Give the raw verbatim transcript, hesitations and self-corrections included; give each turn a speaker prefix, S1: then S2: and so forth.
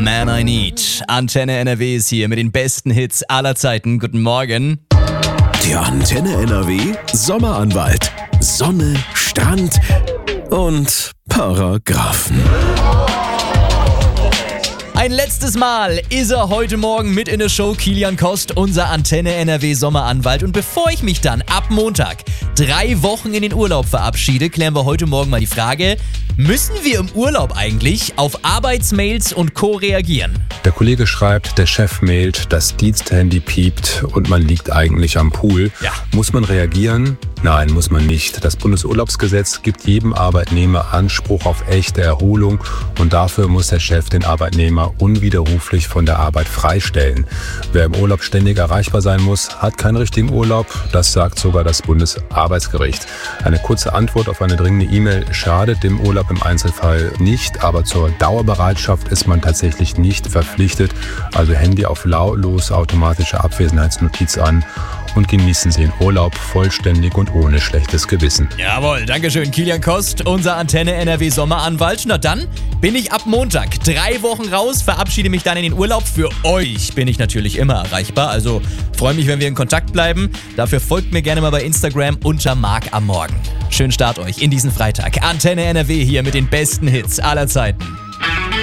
S1: Man I Need. Antenne N R W ist hier mit den besten Hits aller Zeiten. Guten Morgen.
S2: Der Antenne N R W Sommeranwalt. Sonne, Strand und Paragraphen.
S1: Ein letztes Mal ist er heute Morgen mit in der Show, Kilian Kost, unser Antenne N R W Sommeranwalt. Und bevor ich mich dann ab Montag drei Wochen in den Urlaub verabschiede, klären wir heute Morgen mal die Frage, müssen wir im Urlaub eigentlich auf Arbeitsmails und Co. reagieren?
S3: Der Kollege schreibt, der Chef mailt, das Diensthandy piept und man liegt eigentlich am Pool.
S1: Ja.
S3: Muss man reagieren? Nein, muss man nicht. Das Bundesurlaubsgesetz gibt jedem Arbeitnehmer Anspruch auf echte Erholung und dafür muss der Chef den Arbeitnehmer unwiderruflich von der Arbeit freistellen. Wer im Urlaub ständig erreichbar sein muss, hat keinen richtigen Urlaub. Das sagt sogar das Bundesarbeitsgericht. Eine kurze Antwort auf eine dringende E-Mail schadet dem Urlaub im Einzelfall nicht, aber zur Dauerbereitschaft ist man tatsächlich nicht verpflichtet. Also Handy auf lautlos, automatische Abwesenheitsnotiz an und genießen Sie den Urlaub vollständig und ohne schlechtes Gewissen.
S1: Jawohl, dankeschön, Kilian Kost, unser Antenne N R W Sommeranwalt. Na dann bin ich ab Montag drei Wochen raus, verabschiede mich dann in den Urlaub. Für euch bin ich natürlich immer erreichbar, also freue mich, wenn wir in Kontakt bleiben. Dafür folgt mir gerne mal bei Instagram unter Marc am Morgen. Schönen Start euch in diesen Freitag. Antenne N R W hier mit den besten Hits aller Zeiten.